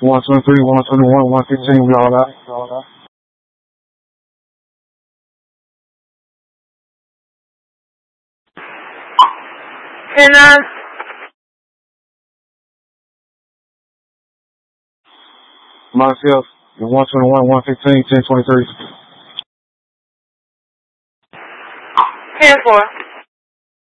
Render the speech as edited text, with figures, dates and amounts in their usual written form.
123, 121, 115, we all out. Myself, 121, 115, 1023. 10-4.